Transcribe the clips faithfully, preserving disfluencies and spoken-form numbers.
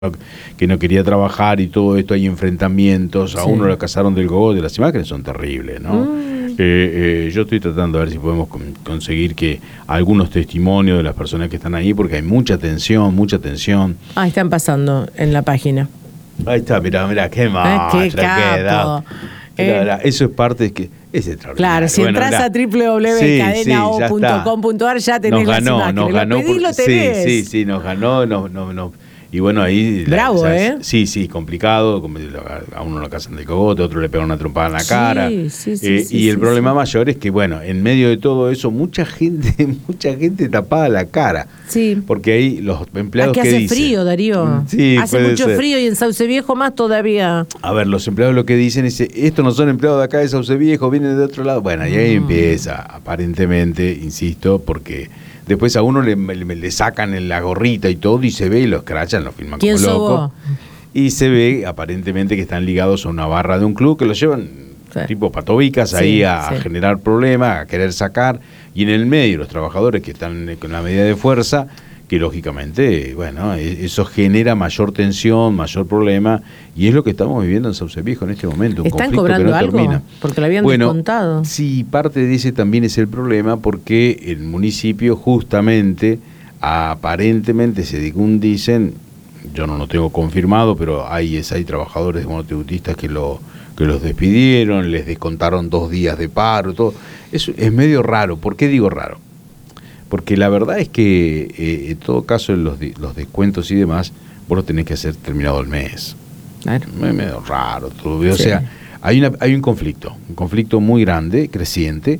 que no quería trabajar y todo esto, hay enfrentamientos, a Sí. uno lo casaron del gogote, las imágenes son terribles, ¿no? Mm. Eh, eh, yo estoy tratando de ver si podemos con- conseguir que algunos testimonios de las personas que están ahí, porque hay mucha tensión, mucha tensión. Ah, están pasando en la página. Ahí está, mirá, mirá, qué Ah, macho, qué capo. Eh. Eso es parte de que es extraordinario. Claro, si Bueno, entras mirá. a doble u doble u doble u Sí, punto cadena o punto com punto ar ya tenés nos ganó, las imágenes. nos Lo ganó, pedís, porque- lo tenés. sí, sí, sí, nos ganó, nos, nos, nos- y bueno, ahí... Bravo, ¿eh? Sí, sí, complicado, como a uno lo casan de cogote, a otro le pegan una trompada en la Sí, cara. sí, sí, Eh, sí, y el sí, problema sí. mayor es que, bueno, en medio de todo eso, mucha gente, mucha gente tapada la cara. Sí. Porque ahí los empleados Aquí que hace dicen... frío, Darío. Sí, hace puede mucho ser. frío y en Sauce Viejo más todavía. A ver, los empleados lo que dicen es, estos no son empleados de acá de Sauce Viejo, vienen de otro lado. Bueno, y ahí Mm. empieza, aparentemente, insisto, porque después a uno le, le- le sacan en la gorrita y todo y se ve y los crachan, lo filman ¿Quién como sos loco. vos? Y se ve, aparentemente, que están ligados a una barra de un club que los llevan Sí. tipo patobicas Sí, ahí a, sí. a generar problemas, a querer sacar. Y en el medio los trabajadores que están con la medida de fuerza, que lógicamente, bueno, e- eso genera mayor tensión, mayor problema, y es lo que estamos viviendo en Sauce Viejo en este momento, un ¿Están conflicto cobrando que no algo? termina. Porque lo habían Bueno, descontado. sí, parte de ese también es el problema, porque el municipio justamente, aparentemente, según dicen, yo no lo tengo confirmado, pero hay, es, hay trabajadores monotributistas que lo que los despidieron, les descontaron dos días de paro, todo. Eso es medio raro. ¿Por qué digo raro? Porque la verdad es que eh, en todo caso los, de- los descuentos y demás, vos los tenés que hacer terminado el mes. Claro. Es medio raro todo. O Sí. sea, hay, una, hay un conflicto, un conflicto muy grande, creciente.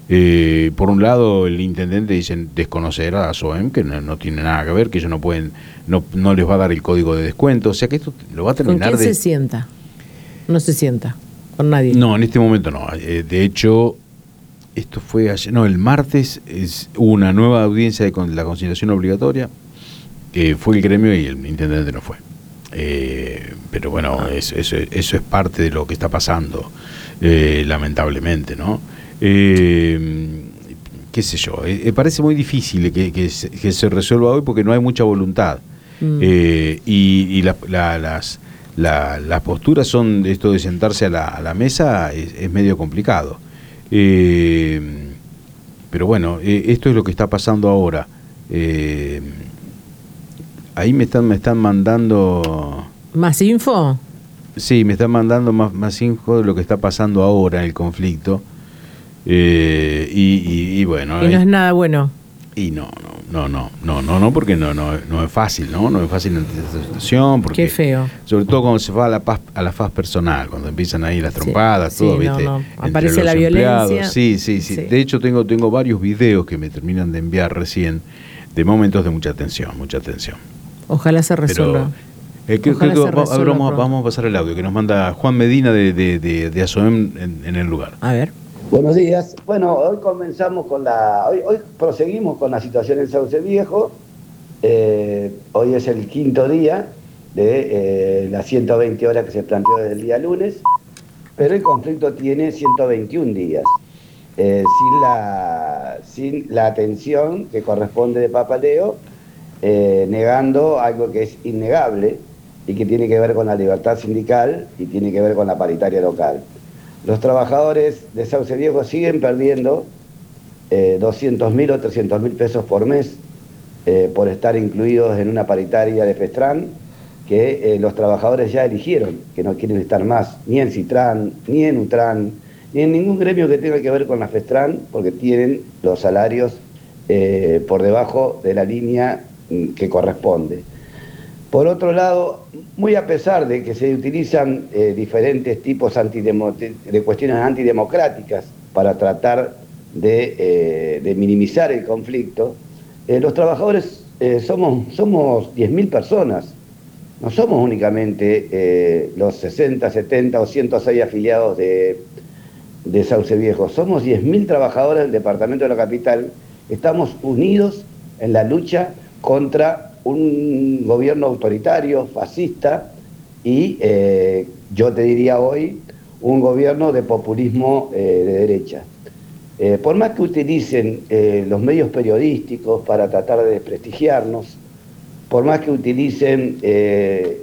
Eh, por un lado, el intendente dicen desconocer a SOEM, que no, no tiene nada que ver, que ellos no pueden, no, no les va a dar el código de descuento. O sea que esto lo va a ¿Con terminar quién de... se sienta? No se sienta. Con nadie. No, en este momento no. Eh, de hecho, esto fue ayer, no, el martes es, hubo una nueva audiencia de con, la conciliación obligatoria. Eh, fue el gremio y el intendente no fue. Eh, pero bueno, Ah. eso, eso, eso es parte de lo que está pasando, eh, lamentablemente, ¿no? Eh, qué sé yo, eh, parece muy difícil que, que, se, que se resuelva hoy porque no hay mucha voluntad. Mm. Eh, y y la, la, las, la, las posturas son, esto de sentarse a la, a la mesa es, es medio complicado. Eh, pero bueno, eh, esto es lo que está pasando ahora. Eh, ahí me están, me están mandando... ¿Más info? Sí, me están mandando más, más info de lo que está pasando ahora en el conflicto. Eh, y, y, y bueno... Y no eh, es nada bueno. y no, no, no, no, no, no, no, porque no, no, no es fácil, ¿no? No es fácil en esta situación, porque Qué feo. sobre todo cuando se va a la paz, a la faz personal, cuando empiezan ahí las Sí, trompadas, sí, todo, no, ¿viste? no. Entre Aparece los la empleados. violencia. Sí, sí, sí, Sí. De hecho, tengo, tengo varios videos que me terminan de enviar recién de momentos de mucha tensión, mucha tensión. Ojalá se resuelva. Pero eh, creo, Ojalá creo se que va- a ver, resuelva vamos, pronto. vamos a pasar el audio que nos manda Juan Medina de, de, de, de ASOEM en, en el lugar. A ver. Buenos días. Bueno, hoy comenzamos con la, hoy, hoy proseguimos con la situación en Sauce Viejo. Eh, hoy es el quinto día de eh, las ciento veinte horas que se planteó desde el día lunes, pero el conflicto tiene ciento veintiún días, eh, sin, la, sin la atención que corresponde de papaleo, eh, negando algo que es innegable y que tiene que ver con la libertad sindical y tiene que ver con la paritaria local. Los trabajadores de Sauce Viejo siguen perdiendo eh, doscientos mil o trescientos mil pesos por mes eh, por estar incluidos en una paritaria de FESTRAN que eh, los trabajadores ya eligieron, que no quieren estar más ni en CITRAN, ni en UTRAN, ni en ningún gremio que tenga que ver con la FESTRAN, porque tienen los salarios eh, por debajo de la línea mm, que corresponde. Por otro lado, muy a pesar de que se utilizan eh, diferentes tipos antidemo- de cuestiones antidemocráticas para tratar de, eh, de minimizar el conflicto, eh, los trabajadores eh, somos, somos diez mil personas, no somos únicamente eh, los sesenta, setenta o ciento seis afiliados de, de Sauce Viejo, somos diez mil trabajadores del departamento de la capital, estamos unidos en la lucha contra un gobierno autoritario, fascista, y eh, yo te diría hoy, un gobierno de populismo eh, de derecha. Eh, por más que utilicen eh, los medios periodísticos para tratar de desprestigiarnos, por más que utilicen eh,